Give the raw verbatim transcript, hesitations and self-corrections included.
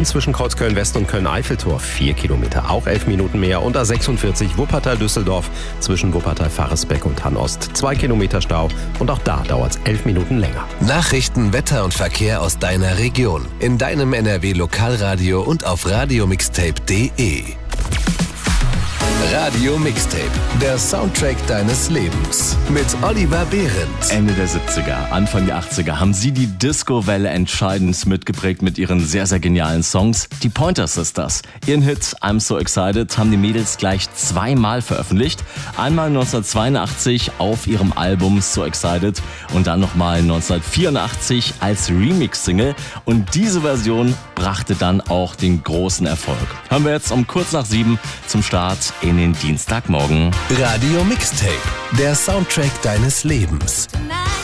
neun zwischen Kreuzköln West und Köln-Eiffeltor vier Kilometer, auch elf Minuten mehr. Und A sechsundvierzig Wuppertal-Düsseldorf zwischen Wuppertal-Faresbeck und Hannost zwei Kilometer Stau. Und auch da dauert es elf Minuten länger. Nachrichten, Wetter und Verkehr aus deiner Region. In deinem N R W Lokalradio und auf radiomixtape punkt de. Radio Mixtape, der Soundtrack deines Lebens. Mit Oliver Behrendt. Ende der siebziger, Anfang der achtziger haben sie die Disco-Welle entscheidend mitgeprägt mit ihren sehr, sehr genialen Songs. Die Pointer Sisters. Ihren Hit I'm So Excited haben die Mädels gleich zweimal veröffentlicht. Einmal neunzehnhundertzweiundachtzig auf ihrem Album So Excited und dann nochmal neunzehnhundertvierundachtzig als Remix-Single. Und diese Version brachte dann auch den großen Erfolg. Hören wir jetzt um kurz nach sieben zum Start in den Dienstagmorgen. Radio Mixtape, der Soundtrack deines Lebens.